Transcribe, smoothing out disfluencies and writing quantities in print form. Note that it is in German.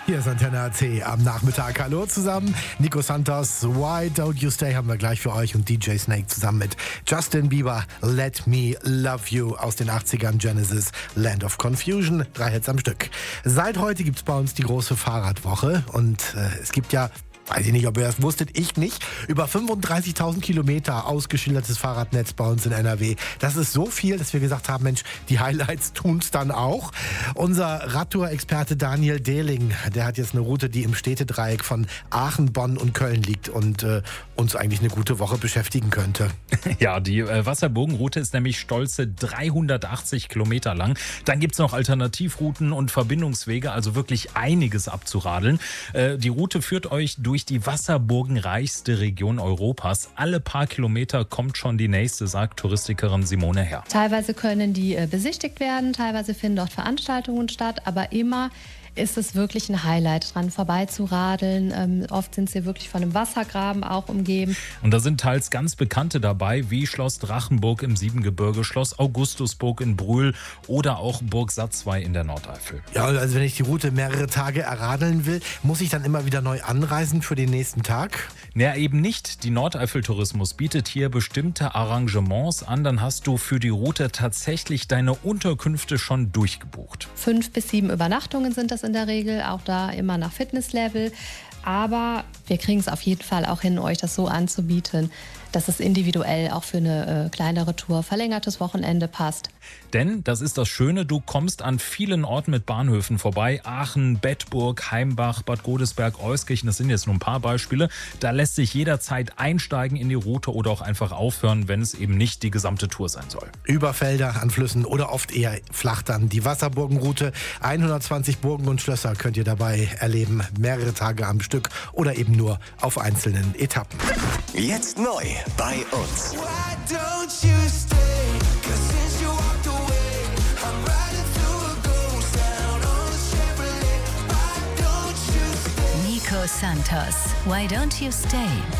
Hier ist Antenne AC am Nachmittag. Hallo zusammen. Nico Santos, Why Don't You Stay haben wir gleich für euch und DJ Snake zusammen mit Justin Bieber, Let Me Love You aus den 80ern, Genesis, Land of Confusion, 3 Hits am Stück. Seit heute gibt's bei uns die große Fahrradwoche und es gibt ja, weiß ich nicht, ob ihr das wusstet, ich nicht, über 35.000 Kilometer ausgeschildertes Fahrradnetz bei uns in NRW. Das ist so viel, dass wir gesagt haben, Mensch, die Highlights tun's dann auch. Unser Radtour-Experte Daniel Dehling, der hat jetzt eine Route, die im Städtedreieck von Aachen, Bonn und Köln liegt und uns eigentlich eine gute Woche beschäftigen könnte. Ja, die Wasserburgenroute ist nämlich stolze 380 Kilometer lang. Dann gibt's noch Alternativrouten und Verbindungswege, also wirklich einiges abzuradeln. Die Route führt euch durch die wasserburgenreichste Region Europas. Alle paar Kilometer kommt schon die nächste, sagt Touristikerin Simone Herr. Teilweise können die besichtigt werden, teilweise finden dort Veranstaltungen statt, aber immer ist es wirklich ein Highlight, dran vorbeizuradeln. Oft sind sie wirklich von einem Wassergraben auch umgeben. Und da sind teils ganz Bekannte dabei, wie Schloss Drachenburg im Siebengebirge, Schloss Augustusburg in Brühl oder auch Burg Satzwey in der Nordeifel. Ja, also wenn ich die Route mehrere Tage erradeln will, muss ich dann immer wieder neu anreisen für den nächsten Tag? Naja, eben nicht. Die Nordeifel-Tourismus bietet hier bestimmte Arrangements an. Dann hast du für die Route tatsächlich deine Unterkünfte schon durchgebucht. 5 bis 7 Übernachtungen sind das in der Regel, auch da immer nach Fitnesslevel. Aber wir kriegen es auf jeden Fall auch hin, euch das so anzubieten, dass es individuell auch für eine kleinere Tour, verlängertes Wochenende passt. Denn, das ist das Schöne, du kommst an vielen Orten mit Bahnhöfen vorbei. Aachen, Bedburg, Heimbach, Bad Godesberg, Euskirchen, das sind jetzt nur ein paar Beispiele. Da lässt sich jederzeit einsteigen in die Route oder auch einfach aufhören, wenn es eben nicht die gesamte Tour sein soll. Über Felder, an Flüssen oder oft eher flach dann. Die Wasserburgenroute, 120 Burgen und Schlösser könnt ihr dabei erleben. Mehrere Tage am Stück oder eben nur auf einzelnen Etappen. Jetzt neu bei uns. Nico Santos, Why Don't You Stay?